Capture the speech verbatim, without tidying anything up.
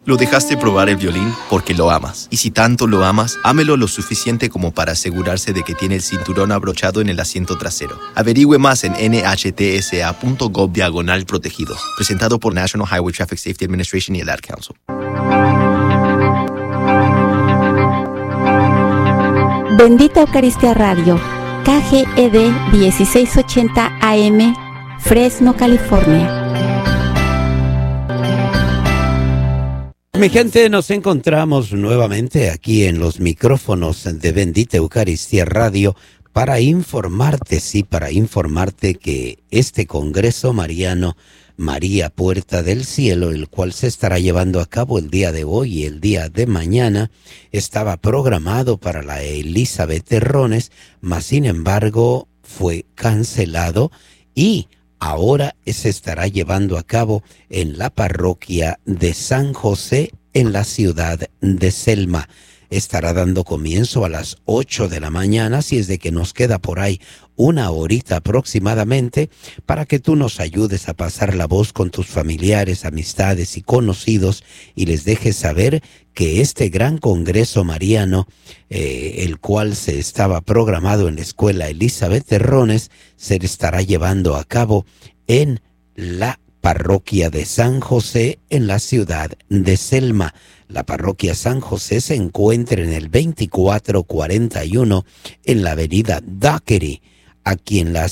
Lo dejaste probar el violín porque lo amas. Y si tanto lo amas, ámelo lo suficiente como para asegurarse de que tiene el cinturón abrochado en el asiento trasero. Averigüe más en N H T S A punto gov diagonal protegidos. Presentado por National Highway Traffic Safety Administration y el Ad Council. Bendita Eucaristía Radio, K G E D dieciséis ochenta A M, Fresno, California. Mi gente, nos encontramos nuevamente aquí en los micrófonos de Bendita Eucaristía Radio para informarte, sí, para informarte que este Congreso Mariano, María Puerta del Cielo, el cual se estará llevando a cabo el día de hoy y el día de mañana, estaba programado para la Elizabeth Terrones, mas sin embargo fue cancelado y ahora se estará llevando a cabo en la parroquia de San José en la ciudad de Selma. Estará dando comienzo a las ocho de la mañana, así es de que nos queda por ahí una horita aproximadamente para que tú nos ayudes a pasar la voz con tus familiares, amistades y conocidos y les dejes saber que este gran congreso mariano, eh, el cual se estaba programado en la escuela Elizabeth Terrones, se estará llevando a cabo en la parroquia de San José en la ciudad de Selma. La parroquia San José se encuentra en el veinticuatro cuarenta y uno en la avenida Dockery, aquí en la